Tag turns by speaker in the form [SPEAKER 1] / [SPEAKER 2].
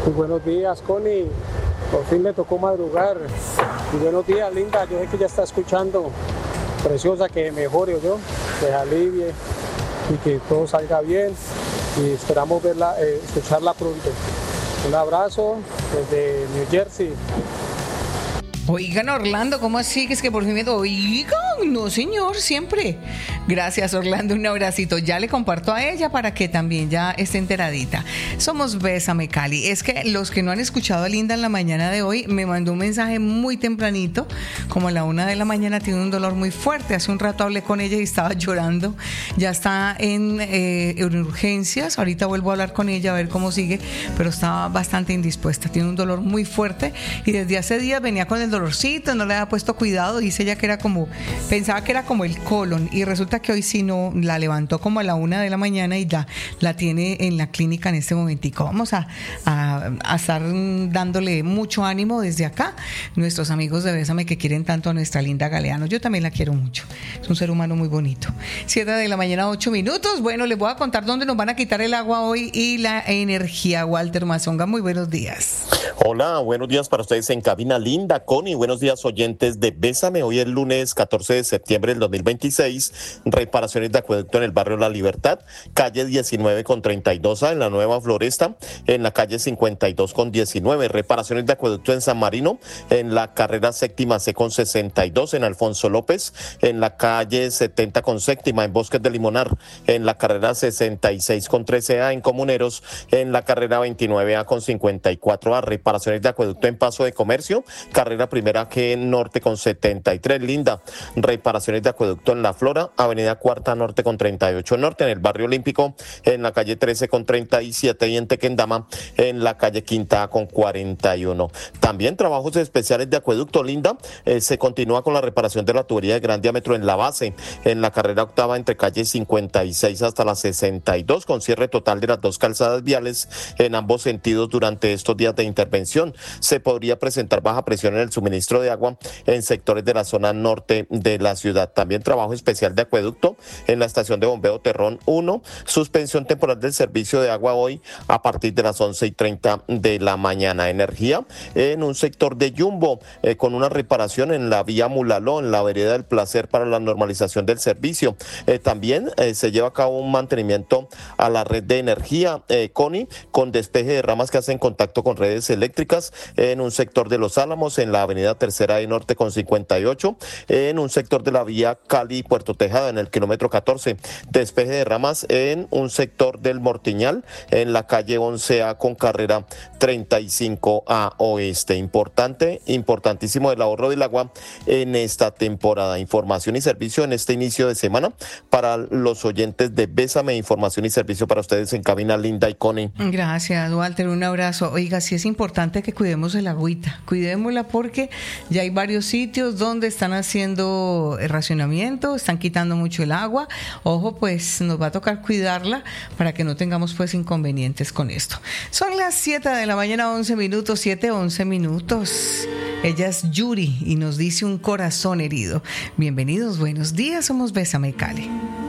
[SPEAKER 1] Muy buenos días, Connie. Por fin me tocó madrugar. Y buenos días, linda. Yo sé que ya está escuchando. Preciosa, que mejore yo, que se alivie y que todo salga bien. Y esperamos verla, escucharla pronto. Un abrazo desde New Jersey.
[SPEAKER 2] Oigan, Orlando, ¿cómo así? Que es que por fin me... Oigan, no señor, siempre. Gracias, Orlando, un abracito. Ya le comparto a ella para que también ya esté enteradita. Somos Bésame Cali. Es que los que no han escuchado a Linda en la mañana de hoy, me mandó un mensaje muy tempranito, como a la 1 de la mañana, tiene un dolor muy fuerte. Hace un rato hablé con ella y estaba llorando. Ya está en urgencias. Ahorita vuelvo a hablar con ella a ver cómo sigue, pero estaba bastante indispuesta. Tiene un dolor muy fuerte y desde hace días venía con el dolorcito, no le había puesto cuidado. Dice ella que era como, pensaba que era como el colon, y resulta que hoy sí no, la levantó como a la 1 de la mañana y ya la tiene en la clínica en este momentico. Vamos a estar dándole mucho ánimo desde acá, nuestros amigos de Bésame, que quieren tanto a nuestra Linda Galeano. Yo también la quiero mucho, es un ser humano muy bonito. 7 de la mañana, 8 minutos. Bueno, les voy a contar dónde nos van a quitar el agua hoy y la energía. Walter Mazonga, muy buenos días.
[SPEAKER 3] Hola, buenos días para ustedes en cabina, Linda, Connie, buenos días oyentes de Bésame. Hoy es lunes 14 de septiembre del 2026, reparaciones de acueducto en el barrio La Libertad, calle 19 con 32A en la Nueva Floresta, en la calle 52 con 19, reparaciones de acueducto en San Marino, en la carrera séptima C con 62, en Alfonso López, en la calle 70 con séptima, en Bosques de Limonar, en la carrera 66 con 13A, en Comuneros, en la carrera 29A con 54A, reparaciones de acueducto en Paso de Comercio, carrera primera G Norte con 73, Linda, reparaciones de acueducto en La Flora, avenida Cuarta Norte con 38 Norte, en el barrio Olímpico, en la calle 13 con 37 y en Tequendama, en la calle Quinta con 41. También trabajos especiales de acueducto, Linda, se continúa con la reparación de la tubería de gran diámetro en la base, en la carrera octava entre calle 56 hasta la 62, con cierre total de las dos calzadas viales en ambos sentidos durante estos días de intervención. Se podría presentar baja presión en el suministro de agua en sectores de la zona norte de la ciudad. También trabajo especial de acueducto en la estación de bombeo Terrón 1, suspensión temporal del servicio de agua hoy a partir de las 11:30 de la mañana. Energía en un sector de Yumbo, con una reparación en la vía Mulaló, en la vereda del Placer, para la normalización del servicio. También se lleva a cabo un mantenimiento a la red de energía, Connie, con despeje de ramas que hacen contacto con redes eléctricas en un sector de Los Álamos, en la avenida Tercera de Norte con 58, en un sector de la vía Cali-Puerto Tejada, en el kilómetro 14, despeje de ramas en un sector del Mortiñal, en la calle 11A con carrera 35A oeste. Importantísimo el ahorro del agua en esta temporada. Información y servicio en este inicio de semana para los oyentes de Bésame, información y servicio para ustedes en cabina, Linda y Connie.
[SPEAKER 2] Gracias, Walter, un abrazo. Oiga, sí es importante que cuidemos el agüita, cuidémosla, porque ya hay varios sitios donde están haciendo racionamiento, están quitando mucho el agua. Ojo, pues nos va a tocar cuidarla para que no tengamos pues inconvenientes con esto. Son las 7 de la mañana, 11 minutos, 7:11 minutos. Ella es Yuri y nos dice un corazón herido. Bienvenidos, buenos días, somos Bésame Cali.